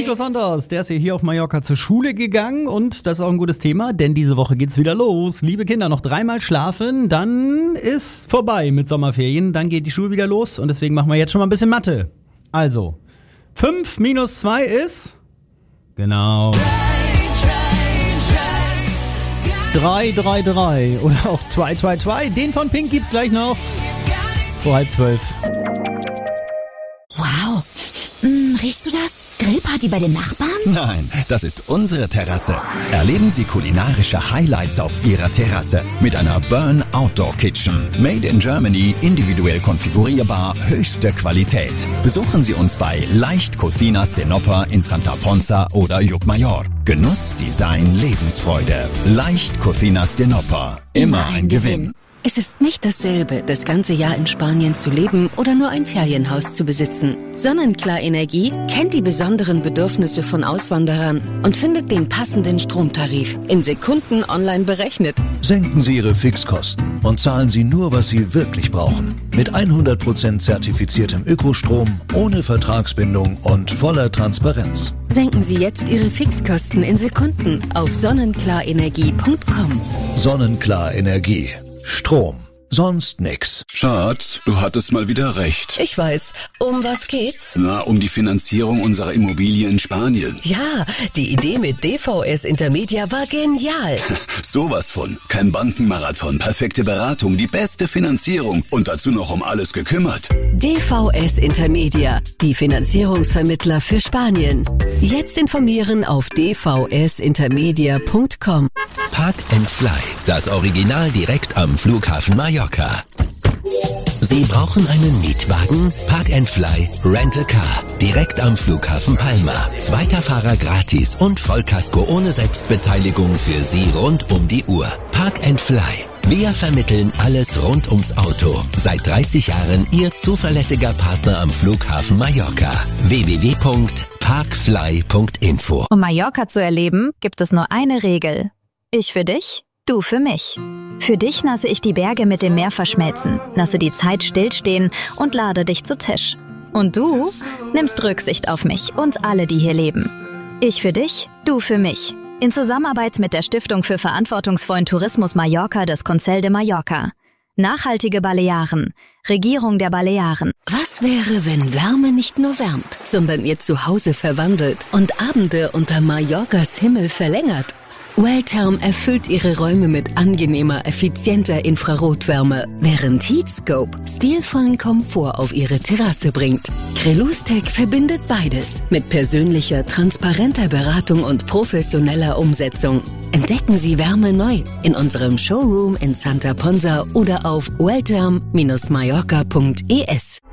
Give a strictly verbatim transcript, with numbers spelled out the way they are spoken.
Nico Santos, der ist ja hier auf Mallorca zur Schule gegangen und das ist auch ein gutes Thema, denn diese Woche geht's wieder los. Liebe Kinder, noch dreimal schlafen, dann ist vorbei mit Sommerferien, dann geht die Schule wieder los und deswegen machen wir jetzt schon mal ein bisschen Mathe. Also, fünf minus zwei ist... Genau. drei, drei, drei oder auch zwei, zwei, zwei. Den von Pink gibt's gleich noch vor halb zwölf. Wow. Hm, riechst du das? Grillparty bei den Nachbarn? Nein, das ist unsere Terrasse. Erleben Sie kulinarische Highlights auf Ihrer Terrasse mit einer Burn Outdoor Kitchen. Made in Germany, individuell konfigurierbar, höchste Qualität. Besuchen Sie uns bei Leicht Cocinas de Noppar in Santa Ponsa oder Llucmajor. Genuss, Design, Lebensfreude. Leicht Cocinas de Noppar. Immer ein Gewinn. Es ist nicht dasselbe, das ganze Jahr in Spanien zu leben oder nur ein Ferienhaus zu besitzen. Sonnenklar Energie kennt die besonderen Bedürfnisse von Auswanderern und findet den passenden Stromtarif in Sekunden online berechnet. Senken Sie Ihre Fixkosten und zahlen Sie nur, was Sie wirklich brauchen. Mit hundert Prozent zertifiziertem Ökostrom, ohne Vertragsbindung und voller Transparenz. Senken Sie jetzt Ihre Fixkosten in Sekunden auf sonnenklar-energie punkt com. Sonnenklar Energie. Strom. Sonst nix. Schatz, du hattest mal wieder recht. Ich weiß. Um was geht's? Na, um die Finanzierung unserer Immobilie in Spanien. Ja, die Idee mit D V S Intermedia war genial. Sowas von. Kein Bankenmarathon, perfekte Beratung, die beste Finanzierung und dazu noch um alles gekümmert. D V S Intermedia, die Finanzierungsvermittler für Spanien. Jetzt informieren auf d v s intermedia punkt com. Park and Fly, das Original direkt am Flughafen Mallorca. Sie brauchen einen Mietwagen? Park and Fly Rent a Car. Direkt am Flughafen Palma. Zweiter Fahrer gratis und Vollkasko ohne Selbstbeteiligung für Sie rund um die Uhr. Park and Fly. Wir vermitteln alles rund ums Auto. Seit dreißig Jahren Ihr zuverlässiger Partner am Flughafen Mallorca. w w w punkt parkfly punkt info. Um Mallorca zu erleben, gibt es nur eine Regel. Ich für dich, du für mich. Für dich lasse ich die Berge mit dem Meer verschmelzen, lasse die Zeit stillstehen und lade dich zu Tisch. Und du nimmst Rücksicht auf mich und alle, die hier leben. Ich für dich, du für mich. In Zusammenarbeit mit der Stiftung für verantwortungsvollen Tourismus Mallorca des Consell de Mallorca. Nachhaltige Balearen. Regierung der Balearen. Was wäre, wenn Wärme nicht nur wärmt, sondern ihr Zuhause verwandelt und Abende unter Mallorcas Himmel verlängert? Welltherm erfüllt ihre Räume mit angenehmer, effizienter Infrarotwärme, während Heatscope stilvollen Komfort auf ihre Terrasse bringt. Crelustec verbindet beides mit persönlicher, transparenter Beratung und professioneller Umsetzung. Entdecken Sie Wärme neu in unserem Showroom in Santa Ponsa oder auf welltherm Bindestrich mallorca punkt e s.